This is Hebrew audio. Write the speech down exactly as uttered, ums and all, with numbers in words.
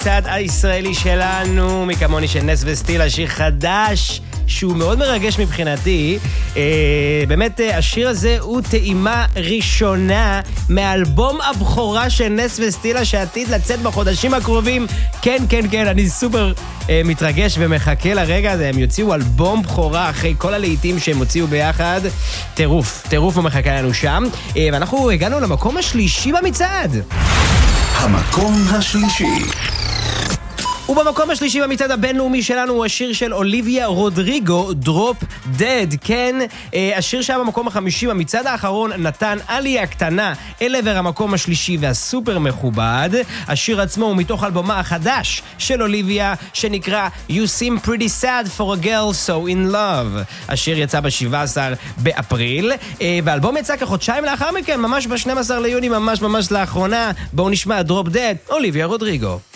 צד הישראלי שלנו, מקמוני של נס וסטילה, שיר חדש שהוא מאוד מרגש מבחינתי. אה, באמת השיר הזה הוא טעימה ראשונה מאלבום הבכורה של נס וסטילה שעתיד לצאת בחודשים הקרובים. כן, כן, כן, אני סופר אה, מתרגש ומחכה לרגע הזה. הם יוציאו אלבום בכורה אחרי כל הלהיטים שהם הוציאו ביחד. טירוף, טירוף ומחכה לנו שם. אה, ואנחנו הגענו למקום השלישי במצעד. המקום השלישי. ובמקום השלישי במצעד הבינלאומי שלנו הוא השיר של אוליביה רודריגו, Drop Dead. כן, השיר שהיה במקום החמישי במצעד האחרון נתן עלייה קטנה אל עבר המקום השלישי והסופר מכובד. השיר עצמו הוא מתוך אלבומה החדש של אוליביה שנקרא You Seem Pretty Sad for a Girl So In Love. השיר יצא ב-שבעה עשר באפריל, והאלבום יצא כחודשיים לאחר מכן, ממש ב-שנים עשר ליוני, ממש ממש לאחרונה. בואו נשמע Drop Dead, אוליביה רודריגו.